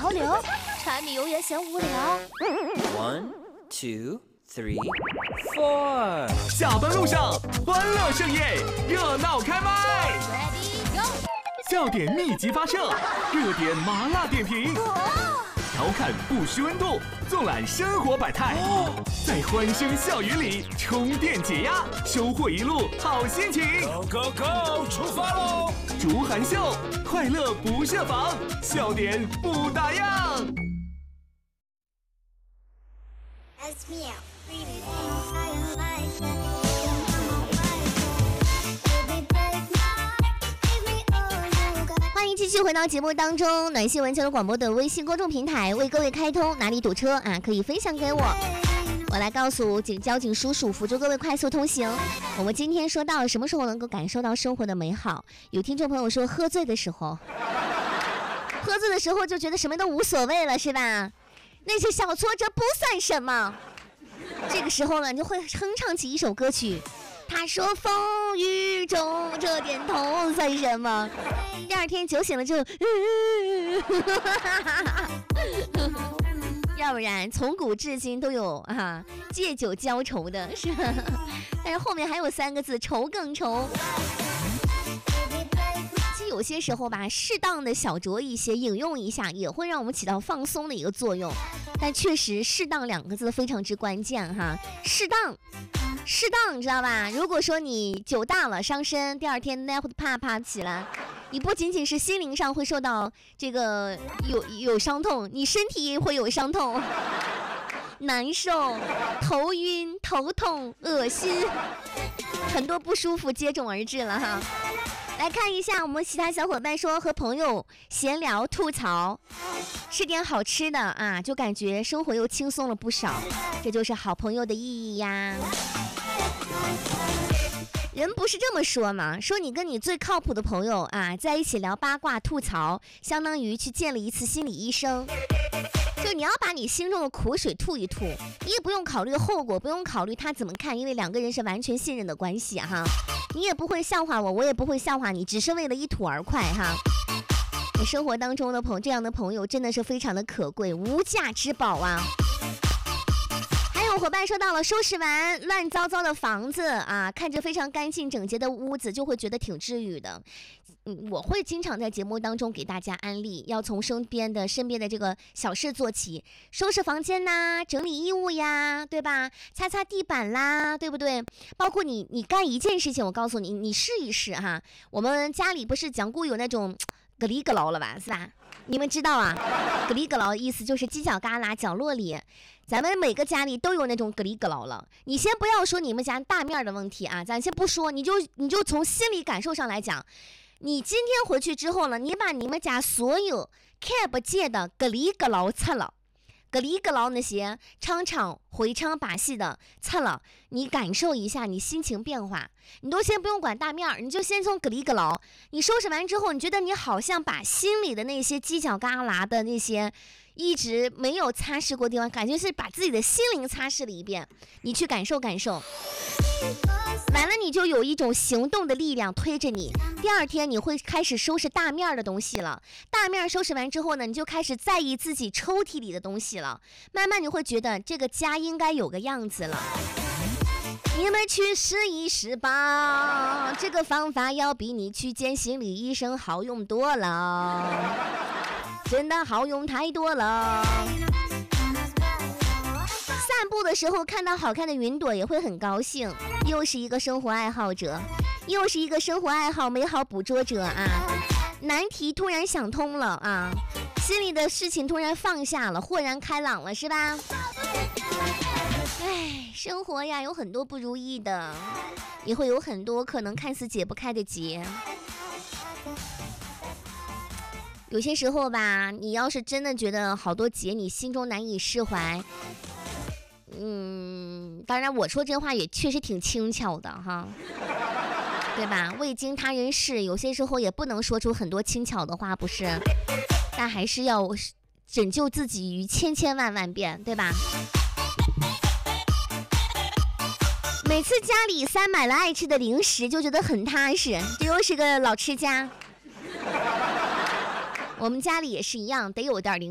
潮流，柴米油盐嫌无聊。 1, 2, 3, 4。 下班路上欢乐盛宴，热闹开麦。 Ready go！ 笑点密集发射，热点麻辣点评，调侃不虚温度，纵览生活百态，在欢声笑语里充电解压，收获一路好心情。 Go go go！ 出发喽！ 竹涵秀，快乐不设防，笑点不打烊。 欢迎继续回到节目当中，暖心文秋的广播的微信公众平台为各位开通，哪里堵车啊，可以分享给我，我来告诉交警叔叔，辅助各位快速通行。我们今天说到什么时候能够感受到生活的美好？有听众朋友说喝醉的时候，喝醉的时候就觉得什么都无所谓了，是吧？那些小挫折不算什么。这个时候呢，你就会哼唱起一首歌曲。他说风雨中这点痛算什么？第二天酒醒了之后，要不然从古至今都有借酒浇愁的，是吧？但是后面还有3个字，愁更愁。其实有些时候吧，适当的小酌一些，饮用一下，也会让我们起到放松的一个作用。但确实，适当2个字非常之关键哈，适当，你知道吧？如果说你酒大了伤身，第二天那会啪起来，你不仅仅是心灵上会受到这个有伤痛，你身体也会有伤痛，难受、头晕、头痛、恶心，很多不舒服接踵而至了哈。来看一下我们其他小伙伴说，和朋友闲聊吐槽，吃点好吃的啊，就感觉生活又轻松了不少，这就是好朋友的意义呀。人不是这么说吗？说你跟你最靠谱的朋友啊在一起聊八卦吐槽，相当于去见了一次心理医生。就你要把你心中的苦水吐一吐，你也不用考虑后果，不用考虑他怎么看，因为2个人是完全信任的关系哈。你也不会笑话我，我也不会笑话你，只是为了一吐而快哈。生活当中的这样的朋友真的是非常的可贵，无价之宝啊。还有伙伴说到了，收拾完乱糟糟的房子啊，看着非常干净整洁的屋子，就会觉得挺治愈的。我会经常在节目当中给大家安利，要从身边的这个小事做起，收拾房间呐，整理衣物呀，对吧？擦擦地板啦，对不对？包括你干一件事情，我告诉你，你试一试哈。我们家里不是讲故有那种咯里咯劳了吧，是吧？你们知道啊，咯里咯劳的意思就是犄角旮旯角落里，咱们每个家里都有那种咯里咯劳了。你先不要说你们家大面的问题啊，咱先不说，你就从心理感受上来讲，你今天回去之后呢，你把你们家所有看不见的咯里咯劳擦了，咯里咯劳那些唱回唱把戏的擦了，你感受一下你心情变化。你都先不用管大面，你就先从咯里咯劳，你收拾完之后，你觉得你好像把心里的那些犄角旮旯的那些一直没有擦拭过的地方，感觉是把自己的心灵擦拭了一遍，你去感受感受，完了你就有一种行动的力量推着你，第二天你会开始收拾大面的东西了。大面收拾完之后呢，你就开始在意自己抽屉里的东西了，慢慢你会觉得这个家应该有个样子了。你们去试一试吧，这个方法要比你去见心理医生好用多了，真的好用太多了。散步的时候看到好看的云朵也会很高兴，又是一个生活爱好者，又是一个生活爱好美好捕捉者啊！难题突然想通了啊，心里的事情突然放下了，豁然开朗了，是吧？唉，生活呀有很多不如意的，也会有很多可能看似解不开的结。有些时候吧，你要是真的觉得好多结你心中难以释怀，当然我说这话也确实挺轻巧的哈，对吧？未经他人事，有些时候也不能说出很多轻巧的话，不是？但还是要拯救自己于千万遍，对吧？每次家里塞买了爱吃的零食，就觉得很踏实，这又是个老吃家。我们家里也是一样，得有点零